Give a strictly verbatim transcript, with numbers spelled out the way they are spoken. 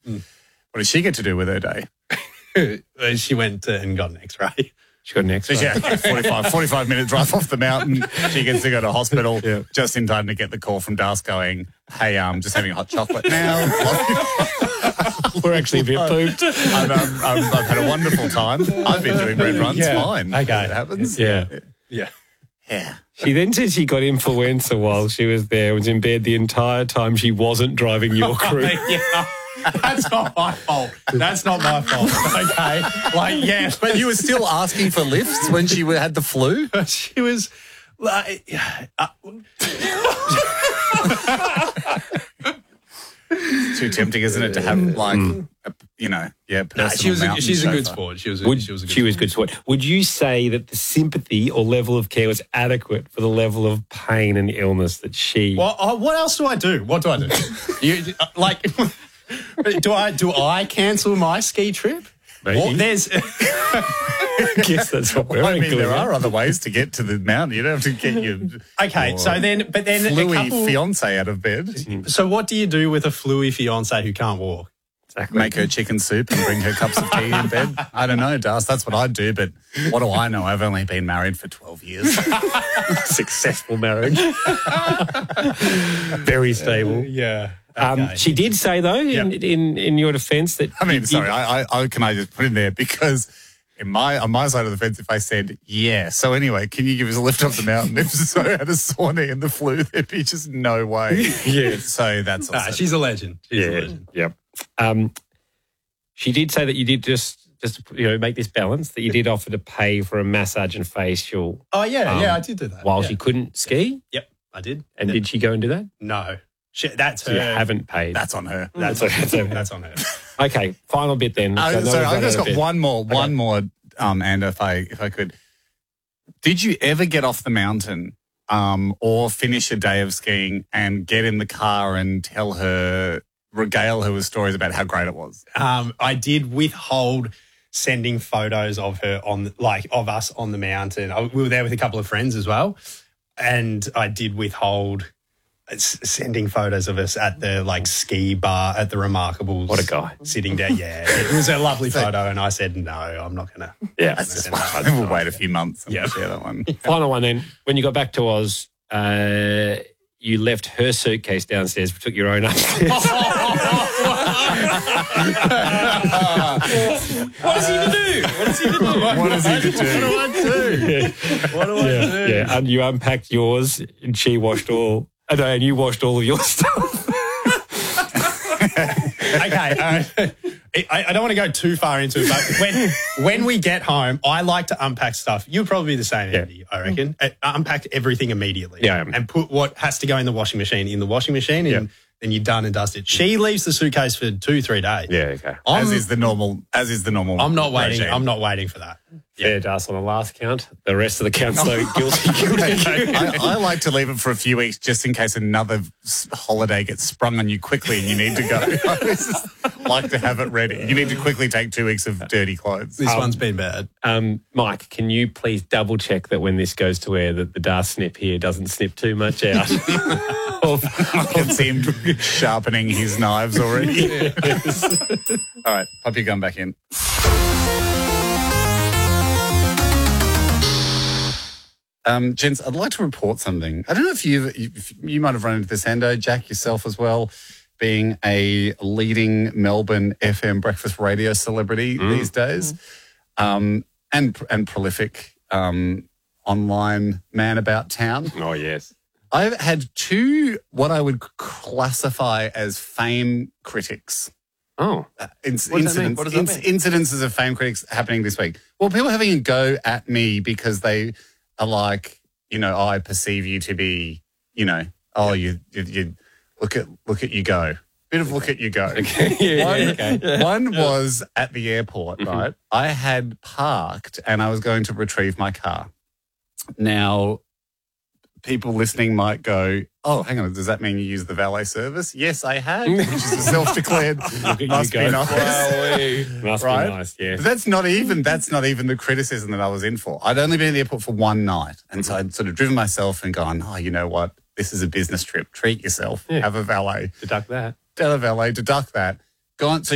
What did she get to do with her day? She went uh, and got an X-ray. She got an X-ray. So yeah, forty-five, forty-five minute drive off the mountain. She gets to go to hospital Yeah. just in time to get the call from Das going, hey, um, just having hot chocolate now. We're actually a bit pooped. I've, um, I've, I've had a wonderful time. I've been doing red runs Yeah. fine. Okay. It happens. Yeah. Yeah. Yeah. She then said she got influenza while she was there, was in bed the entire time she wasn't driving your crew. Yeah. That's not my fault. That's not my fault. Okay. Like, yeah. But you were still asking for lifts when she had the flu? She was like... Uh, It's too tempting, isn't it, to have, like, a, you know, yeah, nah, she was a, mountain she's a good chauffeur. sport. She was a, Would, she was a good she was sport. good sport. Would you say that the sympathy or level of care was adequate for the level of pain and illness that she... Well, uh, what else do I do? What do I do? you, uh, like, do I do I cancel my ski trip? Maybe. Well, there's... I guess that's what we're I mean, including. there are other ways to get to the mountain. You don't have to get your Okay, your so then... But then a fluey couple... fiance out of bed. So what do you do with a fluey fiance who can't walk? Exactly. Make her chicken soup and bring her cups of tea in bed. I don't know, Das. That's what I'd do, but what do I know? I've only been married for twelve years. Successful marriage. Very stable. Yeah. Um, Okay. she did say, though, in, Yep. in, in your defence, that... I mean, you- sorry, I, I, I can I just put in there because in my on my side of the fence, if I said, yeah, so anyway, can you give us a lift up the mountain? If so had a sauna in the flu, there'd be just no way. Yeah. So that's Nah, also... she's a legend. She's a Yeah, legend. yep. Um, she did say that you did just, just to, you know, make this balance, that you did offer to pay for a massage and facial Oh, yeah, Um, yeah, I did do that. while yeah. she couldn't ski. Yep, I did. And did she go and do that? No. She, that's So her. you haven't paid. That's on her. That's, That's that's, okay. that's on her. Okay, final bit then. Uh, I know sorry, we've I've run just out of got bit. one more, Okay. one more, um, and if I if I could, did you ever get off the mountain, um, or finish a day of skiing and get in the car and tell her, regale her with stories about how great it was? Um, I did withhold sending photos of her on, like, of us on the mountain. I, we were there with a couple of friends as well, and I did withhold s- sending photos of us at the like ski bar at the Remarkables. What a guy. Sitting down. Yeah, it was a lovely photo, and I said no, I'm not gonna. Yeah. That's just send that fine. photo. We'll wait a few months and Yeah. share that one. Final one then. When you got back to Oz, uh, you left her suitcase downstairs, took your own upstairs. What is he to do? What is he to do? What is he to do? What do I do? What do I yeah, do? yeah. And you unpacked yours, and she washed all. Uh, no, and you washed all of your stuff. Okay, uh, I, I don't want to go too far into it, but when when we get home, I like to unpack stuff. You'll probably be the same, Yeah. Andy, I reckon. Uh, unpack everything immediately. Yeah, I am. and put what has to go in the washing machine in the washing machine, and Yeah. then you're done and dusted. She leaves the suitcase for two, three days. Yeah, okay. I'm, As is the normal. As is the normal. I'm not waiting. regime. I'm not waiting for that. Fair to us on the last count. The rest of the counts, though, guilty, guilty. I, I like to leave it for a few weeks just in case another s- holiday gets sprung on you quickly and you need to go. I just like to have it ready. You need to quickly take two weeks of dirty clothes. This Um, one's been bad. Um, Mike, can you please double check that when this goes to air that the D A R snip here doesn't snip too much out? of, I can see him sharpening his knives already. All right, pop your gun back in. Um, gents, I'd like to report something. I don't know if you've, if you might have run into this, Ando, Jack, yourself as well, being a leading Melbourne F M breakfast radio celebrity these days, um, and and prolific um, online man about town. oh, yes. I've had two what I would classify as fame critics. Oh, Uh, inc- What does that mean? incidents, What does that inc- mean? incidences of fame critics happening this week. Well, people having a go at me because they are like, you know, oh, I perceive you to be, you know, oh, you, you, you look at look at you go. Bit of look at you go. yeah, One, yeah, okay. one was at the airport, right? I had parked and I was going to retrieve my car. Now, people listening might go, oh, hang on, does that mean you use the valet service? Yes, I had, which is a self-declared Look at must you be go. nice. Wowee. Must Right? be nice, yeah. But that's not even that's not even the criticism that I was in for. I'd only been at the airport for one night, and so I'd sort of driven myself and gone, oh, you know what? This is a business trip. Treat yourself. Yeah. Have a valet. Deduct that. Tell a valet, deduct that. Gone. So